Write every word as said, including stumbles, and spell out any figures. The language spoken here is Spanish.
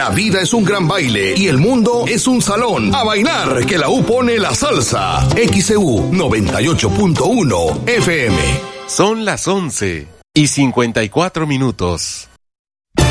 La vida es un gran baile y el mundo es un salón. A bailar, que la U pone la salsa. X E U noventa y ocho punto uno F M. Son las once y cincuenta y cuatro minutos.